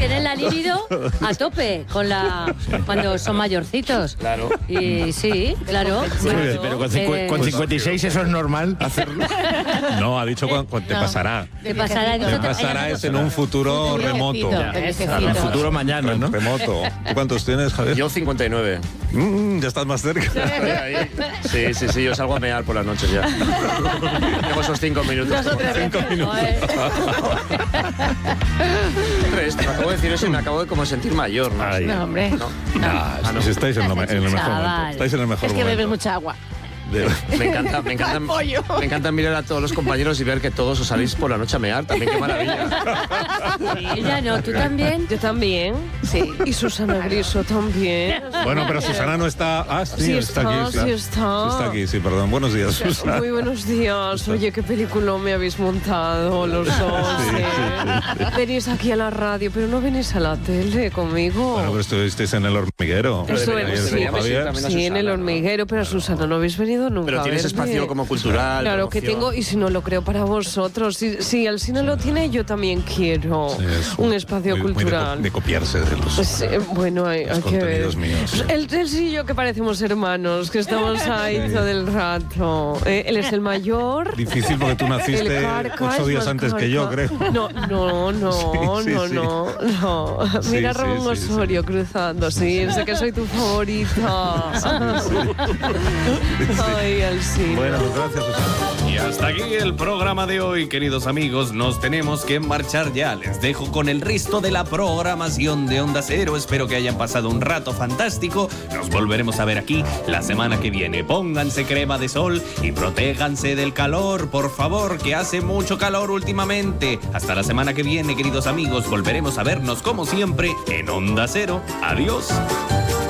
tienen la libido a tope cuando son mayorcitos. Claro. Y sí, claro. Pero con 56 eso es normal hacerlo. No, ha dicho cuando te pasará. Te pasará, Te pasará es en un futuro remoto. En el futuro mañana, ¿no? Remoto. ¿Tú cuántos tienes, Javier? Yo 59. Ya estás más cerca. Sí, yo salgo a mear por las noches ya. Tengo esos 5 minutos. 5 minutos. Me acabo de decir eso y me acabo de como sentir mayor, ¿no? Ay. No, hombre. No. Pues estáis en el mejor Chaval. momento. Estáis en el mejor Es que bebes momento. mucha agua. Me encanta mirar a todos los compañeros y ver que todos os salís por la noche a mear. También, qué maravilla. Ella no, ¿tú también? Yo también, sí. Y Susana Griso también. Bueno, pero Susana no está... Ah, sí, está aquí. Sí está. Está aquí, sí, perdón. Buenos días, Susana. Muy buenos días. Oye, qué película me habéis montado los dos. Sí. Venís aquí a la radio, pero no venís a la tele conmigo. Bueno, pero estuvisteis en El Hormiguero. Sí, en El Hormiguero, pero a Susana no habéis venido nunca. Pero tienes a verme. espacio como cultural. Claro que promoción. tengo, y si no lo creo para vosotros. Si el cine lo tiene, yo también quiero Sí, es un espacio muy cultural. de copiarse de los... Pues, bueno, hay que ver. contenidos míos. Él sí y yo que parecemos hermanos, que estamos ahí todo el rato. Él es el mayor. Difícil porque tú naciste El Carca 8 es días más antes que yo, creo. Carca. No. Sí, Mira a sí, Ramón sí, Osorio cruzando, sí, sé que soy tu favorita. Ay, al cine. Bueno, pues gracias, Susana. Y hasta aquí el programa de hoy, queridos amigos. Nos tenemos que marchar ya. Les dejo con el resto de la programación de Onda Cero. Espero que hayan pasado un rato fantástico. Nos volveremos a ver aquí la semana que viene. Pónganse crema de sol y protéjanse del calor, por favor, que hace mucho calor últimamente. Hasta la semana que viene, queridos amigos. Volveremos a vernos como siempre en Onda Cero. Adiós.